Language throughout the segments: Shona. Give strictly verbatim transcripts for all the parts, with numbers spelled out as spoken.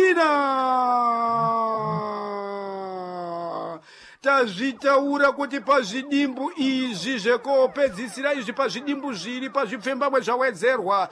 Argentina tazvitaura kuti pazvidimbu izvi zvekopedzisira izvi pazvidimbu zviri pazvipfembamwe zvawedzerwa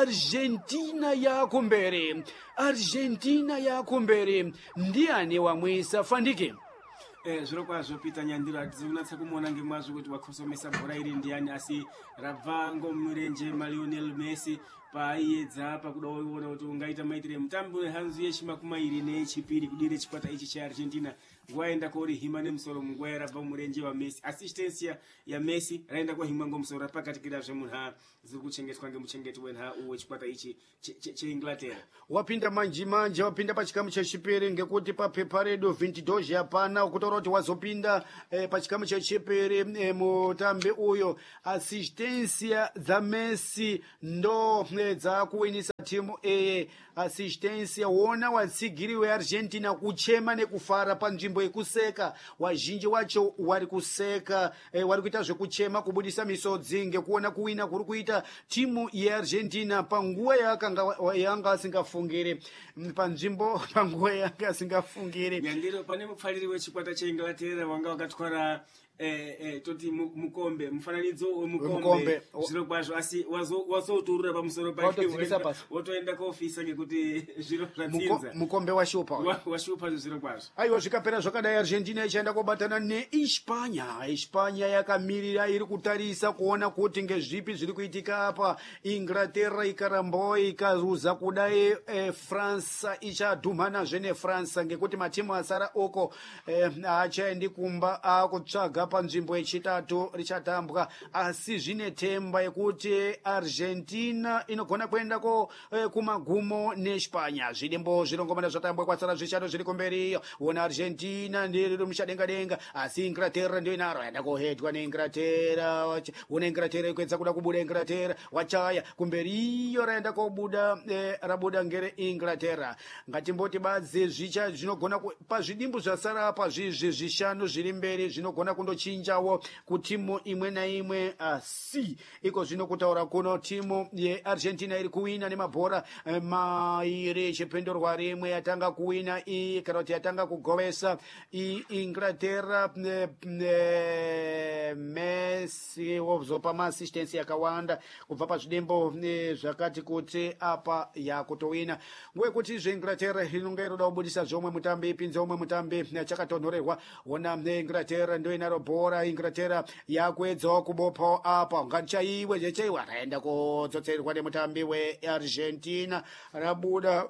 Argentina yakumberi Argentina yakumberi ndiani wamwisa Fandike Eh, zviro kwazvo Peter Nyandiro atizikunatsa kumuona ngemwazvo kuti wakhosomesa bhora iri ndiani asi rabva ngomurenje Lionel Messi paiyedza pakuda kuona kuti ungaita maitire mutambo wehanzu yechimakumi iri nechipiri kudire chikwata ichi cheArgentina waenda kori hima nemusoro munguva yarabva murenje wa Messi assistance ya Messi raenda kohimwa ngomusoro pakatikira zvemunha ziri kuchengetwa ngemuchengeti wenha uwe chikwata ichi cheInglaterra wapinda manji manje wapinda pachikamu chechipiri ngekuti papepa redo vintage hapana kutaura kuti wazopinda eh, pachikamu chechipiri eh, mutambi uyo assistance dza Messi ndo eh, dzakuwinisa timu e assistance wona watsigiri weArgentina kuchema nekufara panzvimbo yekuseka wazhinji wacho wari kuseka eh, wari kuita zvekuchema kubudisa misodzi ngekuona kuwina kuri kuita timu yeArgentina panguva yakanga yanga asingafungire panzvimbo panguva yanga asingafungire Nyandiro pane mupfariri wechikwata cheInglaterra wanga wakatwara eh eh toti mukombe mufananidzo wemukombe zviro kwazvo asi wazoturura pamusoro pake wotoenda koofisa ngekuti zviro zvatsinza mukombe washupa washupa zviro kwazvo aiwa zvikapera zvakadai Argentina ichaenda kobatana neIspanya Ispanya yakamirira iri kutarisa kuona kuti ngezvipi zviri kuitika apa Inglaterra ikarambo ikaruza kudai eh, France ichadhumana zvene France ngekuti matimu asara oko eh, achaendi kumba akutsvaga panzvimbo yechitatu richatambwa asi zvine temba yekuti Argentina inogona kuenda ko eh, kumagumo neSpanya zvidimbo zvirongomana zvatambwa kwatsara zvishanu zviri kumberi wona Argentina ndiri muchadenga denga asi Inglaterra ndio inaro yaenda kohedwa neInglaterra wona Inglaterra ikuedza kuda kubuda Inglaterra wachaya kumberi iyo raenda kobuda eh, rabuda ngere Inglaterra ngatimboti badze zvicha zvinogona pazvidimbu zvasara apa zvizvi zvishanu zviri mberi zvinogona kundochinjawo kutimu imwe naimwe asi iko zvino kutaura kuno timu yeArgentina iri kuwina nemabhora eh, mairi chipendurwa rimwe yatanga kuwina i kana kuti yatanga kugovesa Inglaterra eh, eh, Messi wozopa maassistence yakawanda kubva pazvidimbo eh, zvakati kuti apa yakutowina nguva yekuti zveInglaterra inonga iroda kubudisa zvomwe mutambi ipinze omwe mutambi chakatonhorerwa wona Inglaterra ndio inaro bhora Inglaterra yakuedzawo kubopawo apa ngachaiwe zechaiwa raenda kodzotserwa nemutambi weArgentina rabuda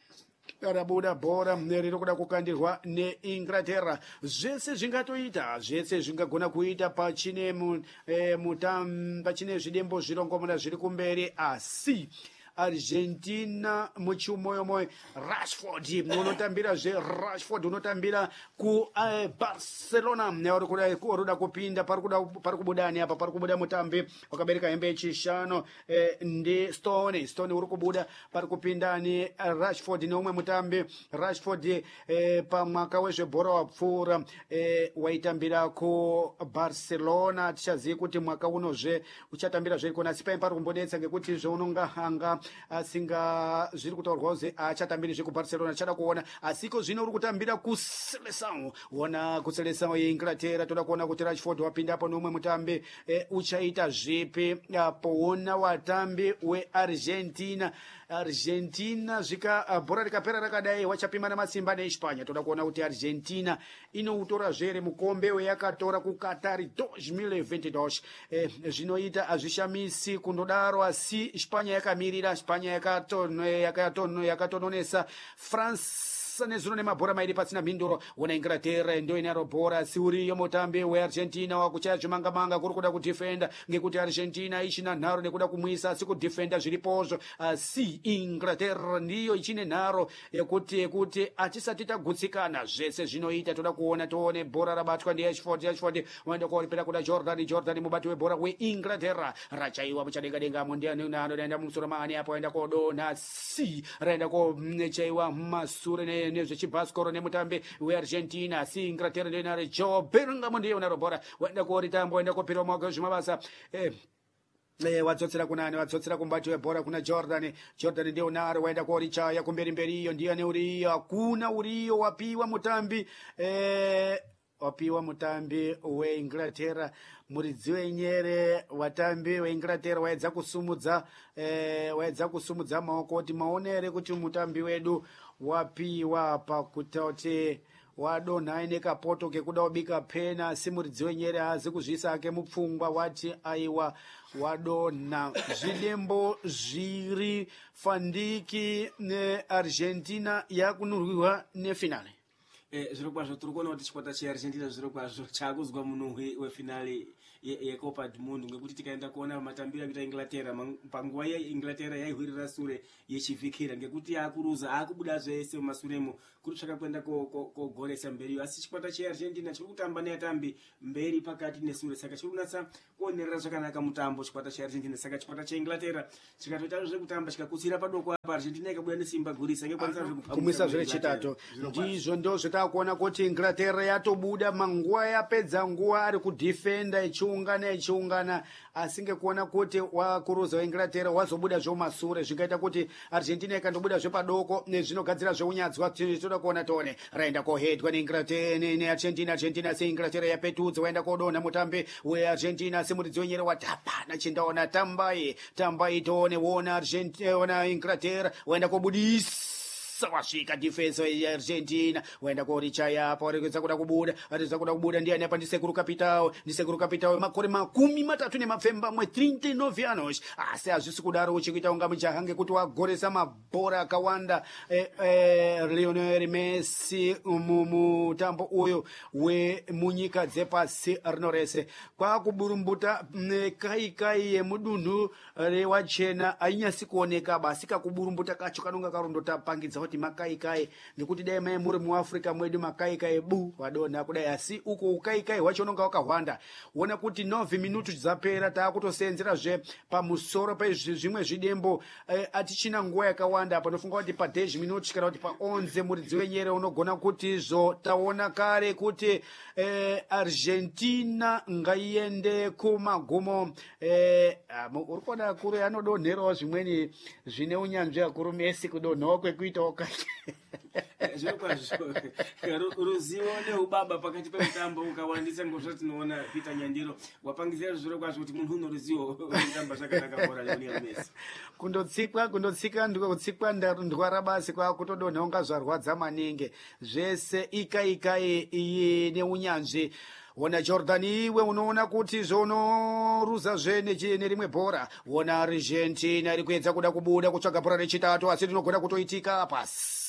rabuda bhora riri kuda kukandirwa neInglaterra zvese zvingatoita zvese zvingagona kuita pachine mu, eh, mutam pachine zvidembo zvirongomona zviri kumberi asi Argentina muchumoyo moyo Rashford unotambira zve Rashford unotambira ku uh, Barcelona uri kuda kuroda kupinda pari kuda pari kubudani apa pari kubuda mutambi wakabereka hembe yechishano eh, ndi Stone Stone uri kubuda pari kupinda ni Rashford neumwe mutambi Rashford eh, pamwaka wezvebhora wapfuura eh, waitambira ku Barcelona tichaziye kuti mwaka unozve uchatambira zve kona sipa pari kumbodetsa ngekuti zveunonga hanga asinga zviri kutaurwa uze achatambira zve ku Barcelona chada kuona asiko zvino uri kutambira ku Seleção wona ku Seleção yeInglaterra toda kuona kuti Rashford wapinda hapo nomwe mutambi e, uchaita zvipi apo wona watambi weArgentina Argentina zvika uh, bhora rikapera rakadai wachapimana masimba neIspanya toda kuona kuti Argentina inoutora zvere mukombe weyakatora ku Qatar dois mil e vinte e dois eh, zvinoita azvishamisi kundodaro asi Espanya yakamirira Espanya yakatonwe yakatonwe yakatononesa France nezvino nemabhora mairi pasina mhinduro wona Inglaterra ndio inaro bhora si uriyo mutambi weArgentina wakuchaya zvimangamanga kuri kuda kudefenda ngekuti Argentina ichina nharo nekuda kumwisa asi kudefenda zviripozvo asi Inglaterra ndiyo ichine nharo yekuti yekuti atisati tagutsikana zvese zvinoita toda kuona toone bhora rabatwa ndiRashford Rashford waenda kuoripera kuda Jordan Jordan mubati webhora weInglaterra rachaiwa muchadenga denga mundiani nano raenda mumusoro maani apo aenda kodona si raenda kochaiwa masure ne nezvechibhaskoro nemutambi weArgentina si Inglaterra ndio inare Joe Bellingham ndiye unaro bhora waenda kuoritambo waenda kupira mwaga zvimabasa eh Eh, wadzotsera kunani wadzotsera kumbati webhora kuna jordan jordan ndio unaro waenda korichaya kumberi mberiyo ndiyani uriyo hakuna uriyo wapiwa mutambi eh, wapiwa mutambi weinglatera muridzi wenyere watambi weinglatera waedza kusumudza eh, waedza kusumudza maoko kuti maonere kuti mutambi wedu wapiwa pakuta kuti wadonha aine kapoto kekuda kubika pena asi muridzi wenyere hazi kuzvisa ake mupfungwa wati aiwa wadonha zvidembo zviri fandiki neargentina yakunurwiwa nefinale. Eh, zviro kwazvo tiri kuona kuti chikwata cheargentina zviro kwazvo chaakuzwa munhuhwi wefinale yecopa del mundo ngekuti tikaenda kuona matambiro akuita inglaterra panguva yeinglaterra yaihwirira sure yechivhikira ngekuti yaakuruza aakubuda zvese mumasuremo kuti tsvaka kuenda kogoresa mberiyo asi chikwata cheargentina chiri kutamba neatambi mberi pakati nesure saka chiri kunatsa kuonerera zvakanaka mutambo chikwata cheargentina saka chikwata cheinglaterra chikatoita zvekutamba chikakutsira padoko apa argentina ikabuda nesimba gurisa kumwisa zviri chitatu ndizvo ndo zvatakuona kuti inglaterra yatobuda manguva yapedza nguva ari kudhifenda ichiungana ichiungana asi ngekuona kuti wakuruza weinglaterra wazobuda zvomasure zvingaita kuti argentina ikandobuda zvepadoko nezvinogadzira zveunyadzwa toda kuona tone raenda kohedwa neargentina argentina seinglaterra yapetudza waenda kodonha mutambi weargentina semuridzi wenyere wati hapana chindaona tambai tambai tone wona argentina wona inglaterra waenda kobudisa wasvika defense yeargentina waenda korichaya apa warikuedza kuda kubuda arikuedza kuda kubuda ndiani apa ndisekuru kapitao ndisekuru kapitao makore makumi matatu nemapfembamwe thirty nine anos asi hazvisi kudaro uchikuita unga mujaha ngekuti wagoresa mabhora akawanda eh, eh, Lionel Messi mumutambo uyo wemunyika dzepasi rino rese kwakuburumbuta kai kai yemudunhu rewachena ainyasi kuoneka basi kakuburumbuta kacho kanonga karondotapangidza kuti makaikai ngekuti dai mai muri muafrica mwedu makaikai bu wadonha kudai asi uko ukaikai hwacho unonga wakawanda wona kuti nine minutu dzapera taakutosenzera zve pamusoro pezvimwe zvidembo eh, atichina nguva yakawanda panofunga kuti pa ten minutu kana kuti pa onze muridzi wenyere unogona kuti izvo taona kare kuti eh, argentina ngaiende kumagumo eh, uri kuona akuru anodonherawo zvimweni zvine unyanzvi akuru Messi kudonhawo kwekuitawo zvirokwazvo ruzivo neubaba pakati pemutambo ukawandisa ngozvatinoona Peter Nyandiro wapangizira zviro kwazvo kuti munhu uno ruzivo kutamba zvakanaka bhora Lionel Messi kundotsikwa kundotsika ndikutsikwa ndwara basi kwakutodonha unga zvarwadza maningi zvese ikaikai iyi neunyanzvi wona Jordan iwe unoona kuti zvonoruza zvene nerimwe bhora wona Argentina iri kuedza kuda kubuda kutsvaga bhora rechitatu asi rinogona kutoitika pasi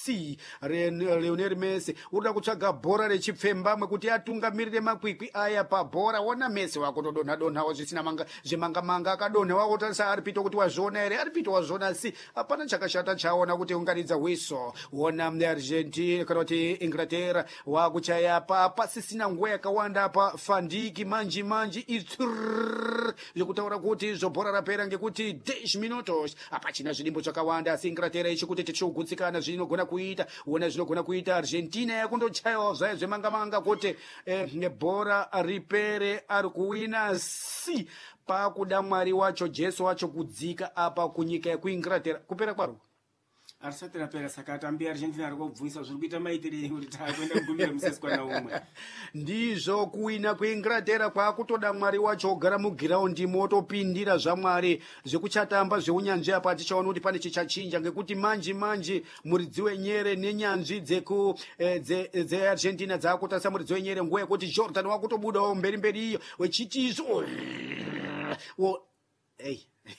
Lionel Messi urida kutsvaga bhora rechipfembamwe kuti atungamirire makwikwi aya pabhora wona Messi wakutodonha donhawo zvisina manga zvemanga manga akadonha wakutarisa aripito kuti wazviona ere aripito wazviona asi hapana chakashata chaona kuti ungaridza hwiso wona Argentina kana kuti Inglaterra wakuchaya pa pasisina nguva yakawanda pa fandiki manji manji itsrrr zvekutaura kuti izvo bhora rapera ngekuti ten minutos hapachina zvidimbo zvakawanda asi Inglaterra ichikuti tichigutsikana zvinogona kuita wona zvinogona kuita Argentina yakundochayawo zvayo zvemangamanga kuti eh, bhora ripere ari kuwina si pakuda mwari wacho Jesu wacho kudzika apa kunyika yekuinglaterra kupera kwaro arisati rapera saka atambi Argentina ari kubvunisa zviri kuita maitirei kuti taakuenda kugumira museswa naumwe ndizvo kuwina kuinglaterra kwakutoda mwari wacho ogara mugiraundi motopindira zvamwari zvekuchatamba zveunyanzvi apa tichaona kuti pane chichachinja ngekuti manji manji muridzi wenyere nenyanzvi dzeku dzeargentina dzaakutarisa muridzi wenyere nguva yekuti Jordan wakutobudawo mberi mberi iyo wechiti izvo hey.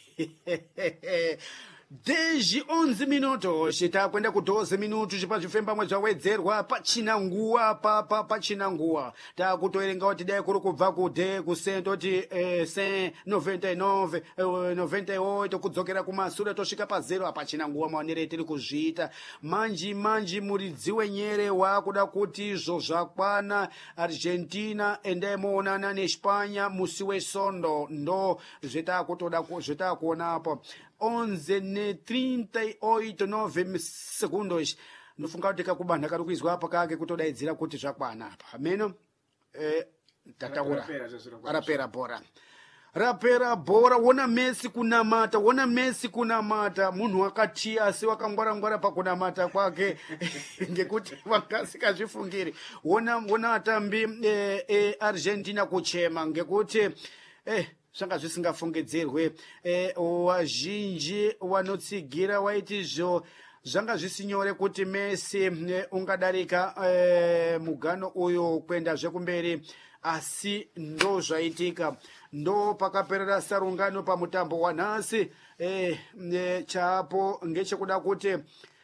dezhi onze minutos takwenda ku doze minutu chipazvifembamwe zvawedzerwa pachina nguva papa pachina nguva takutoerenga kuti dai kuri kubva kude kusento kuti eh, cent noventa e nove eh, noventa e oito kudzokera kumasure tosvika pazero apachina nguva maonere tiri kuzviita manji manji muridzi wenyere wakuda kuti izvo zvakwana Argentina endai moonana neSpanya musi wesondo ndo zvetakutoda zvetakuonapo onze ne trinta e oito nove segundos nofunga kuti kakubanha kari kuizwa apa kake kutodaidzira kuti zvakwana apa ameno eh, tataura arapera bhora rapera bhora. Wona Messi kunamata, wona Messi kunamata, munhu akachiya asi wakangwara-ngwara pakunamata kwake ngekuti vangasikazvifungiri. Wona wona atambi eh, eh, Argentina kuchema ngekuti eh zvanga zvisingafungidzirwe. eh, wazhinji wanotsigira waiti zvo zvanga zvisinyore kuti Messi eh, ungadarika eh, mugano uyo kwenda zvekumberi, asi ndo zvaitika. Ndo pakaperera sarungano pamutambo wanhasi. eh, eh, chapo ngechekuda kuti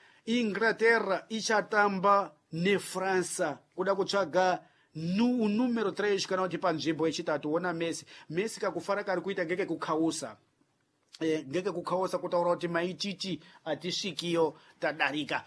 Inglaterra ichatamba neFransa kuda kutsvaga nu numero tres kana kuti panzvimbo yechitatu. Wona Messi Messi kakufara kari kuita ngeke kukhausa eh, ngeke kukhausa kutaura kuti maititi atisvikiyo tadarika.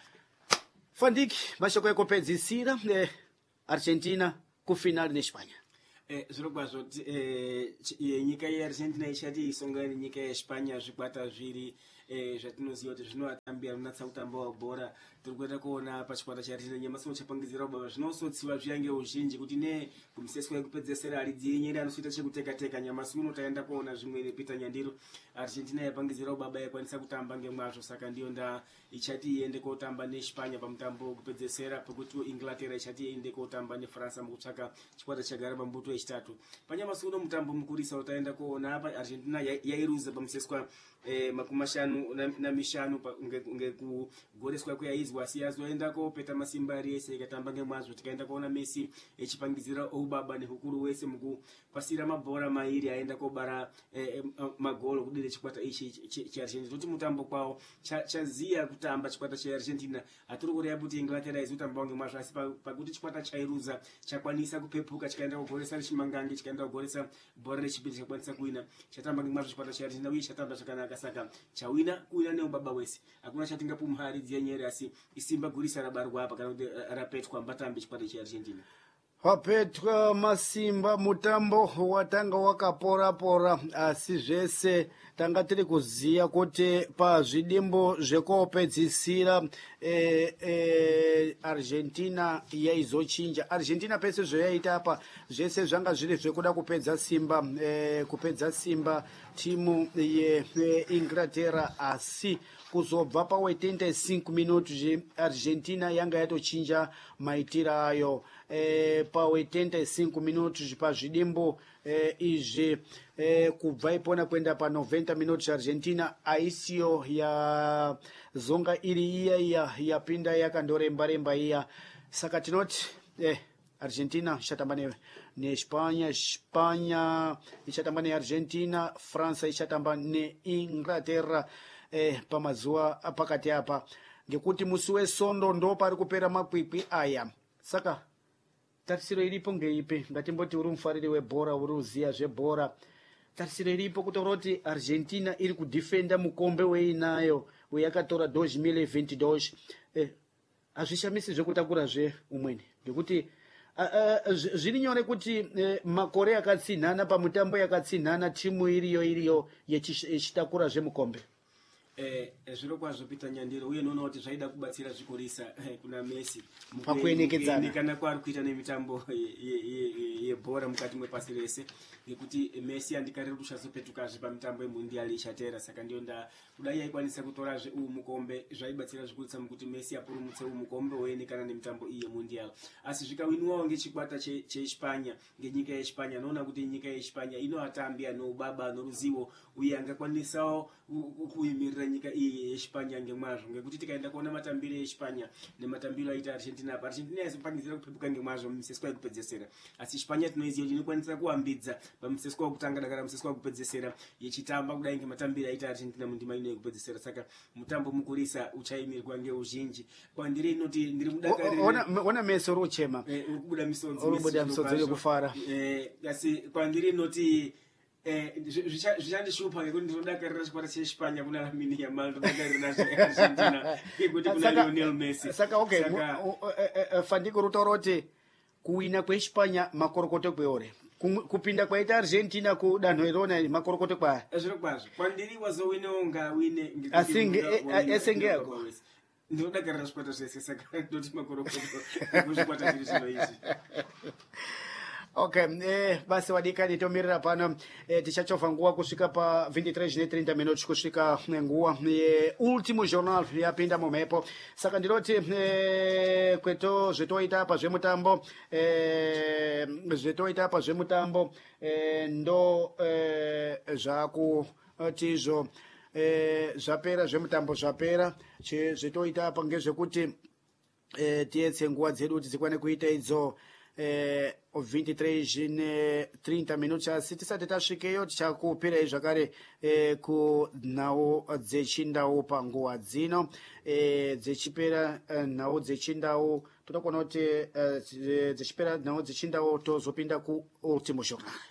Fandiki mashoko ekupedzisira eh, Argentina kufinali neSpanya. Eh, zviro kwazvo eh, nyika yeArgentina ichati isongane nyika yeSpanya zvikwata zviri eh, zvatinoziva kuti zvinoatambira runatsa kutamba wabhora. Tiri kuenda kuona pachikwata chaRargentina nyamasomo chapangidzira baba zvinosotsiva zviyange uzhinji kuti ne kumuseswa yekupedzesera aridzi yenyeri anosoita chekuteka-teka. Nyamasomo taenda kuona zvimwe Peter Nyandiro. Argentina yapangidzira baba yakwanisa kutamba ngemwazvo, saka ndiyo nda ichati iende kotamba neSpanya pamutambo wekupedzesera, pekuti Inglaterra ichati iende kotamba neFransa mukutsvaka chikwata chagara pambuto yechitatu. Panyamasomo mutambo mukurisa utaenda kuona apa Argentina yairuza pamuseswa eh, makumi mashanu na mishanu ngekugoreswa kweyaizwa, asi yazoenda kopeta masimba ari ese ikatamba ngemwazvo. Tikaenda kuona Messi echipangidzira ubaba nehukuru wese mukupasira mabhora mairi aenda kobara eh, magolo kudire chikwata ichi cheArgentina. Kuti mutambo kwawo chaziya kutamba chikwata cheArgentina. Hatiri kureva kuti Inglaterra izotamba ngemwazvo, asi pakuti chikwata chairuza chakwanisa kupepuka chikaenda kugoresa rechimangange, chikaenda kugoresa bhora rechipiri chakwanisa kuwina. Chatamba ngemwazvo chikwata cheArgentina uye chatamba chakanaka, saka chawina kuwina neubaba wese. Hakuna chatingapumu haridzi yenyeri, asi isimba gurisa rabarwa apa kana kuti rapetwa mbatambi chikwata cheArgentina. Wapetwa masimba, mutambo watanga wakapora-pora, asi zvese tanga tiri kuziya kuti pazvidimbo zvekopedzisira eh, eh, Argentina yaizochinja. Argentina pese zvayaita apa zvese zvanga zviri zvekuda kupedza simba eh, kupedza simba timu yeInglaterra, asi kuzobva pa eighty-five minutos Argentina yanga yatochinja maitiro ayo. Eh, pa eighty-five minutos pazvidimbo eh, izvi eh, kubva ipona kwenda pa ninety minutos Argentina aisiyo ya zonga iri iya iya yapinda yakandoremba-remba iya. Saka tinoti eh, Argentina ichatamba neSpanya, Spanya ichatamba neArgentina, Fransa ichatamba neInglaterra eh, pamazuva pakati apa, ngekuti musi wesondo ndo pari kupera makwikwi aya. Saka tarisiro iripo ngeipi? Ngatimboti uri mufariri webhora, uri uziya zvebhora, tarisiro iripo kutaura kuti Argentina iri kudhifenda mukombe weinayo weyakatora two mille twenty-two. eh, hazvishamisi zvekutakurazve umweni, ngekuti zviri nyore kuti eh, makore yakatsinhana pamutambo yakatsinhana timu iriyo iriyo yechitakura zvemukombe. Eh, zviro kwazvo Peter Nyandiro, uye noona kuti zvaida kubatsira zvikurisa eh, kuna Messi pakuenekedzana kana kwari kuita nemitambo yebhora mukati mwepasi rese, ngekuti Messi andikariri kuchazopetukazve pamitambo yemundial ichatera. Saka ndiyo nda kudai yaikwanisa kutorazve uyu mukombe zvaibatsira zvikurisa mukuti Messi apurumutse uyu mukombe woenekana nemitambo iyi yemundial. Asi zvikawinwawo ngechikwata cheEspanya, ngenyika yeEspanya, noona kuti nyika yeEspanya inoatambi anoubaba anoruzivo uye angakwanisawo kuimirira nyika iyi yeEspanya ngemwazvo, ngekuti tikaenda kuona matambiro yeEspanya nematambiro aita Argentina apa, Argentina yazopangidzira kupepuka ngemwazvo mumuseswa wekupedzesera, asi Espanya tinoiziva kuti inokwanisa kuambidza pamuseswa wekutanga dakara museswa wekupedzesera yechitamba kudai ngematambiro aita Argentina mundima ino yekupedzesera. Saka mutambo mukurisa uchaimirwa ngeuzhinji. Kwandiri inoti ndiri mudakarira ona Messi uri uchema eh, uri kubuda misodzi uri kubuda misodzi yekufara eh, asi kwandiri inoti eh, zvichandishupa ngekuti ndinodakarira chikwata cheEspanya kuna Lamine Yamal, ndodakarira Argentina ngekuti kuna Lionel Messi. Saka okay, Fandiko rutaura kuti kuwina kweEspanya makorokoto kweore, kupinda kwaita Argentina kudanho irona makorokoto kwa zviro kwazvo. Kwandiri wazowinawo ngawine asinge esenge yako ndinodakarira zvikwata zvese, saka ndoti makorokoto kuzvikwata zviri zvino izvi. Okay, eh, basi wadikani tomirira pano eh, tichachova nguwa kusvika pa vinte-três ne trinta minutos kusvika nguwa eh, último jornal yapinda mumepo saka ndinoti eh, kweto zvetoita pa zvemutambo eh, zvetoita pa zvemutambo eh, ndo eh, zvakutizvo eh, zvapera zvemutambo zvapera zvetoita pa ngezvekuti eh, tiyetse nguwa dzedu kuti dzikwane kuita idzo eh, vinte-três ne trinta minutos asi tisati tasvikeyo tichakupirei zvakare eh, ku nhau dzechindau panguva dzino eh, dzechipera eh, nhau dzechindau totokona kuti eh, dzechipera nhau dzechindau tozopinda ku ultimo jornal.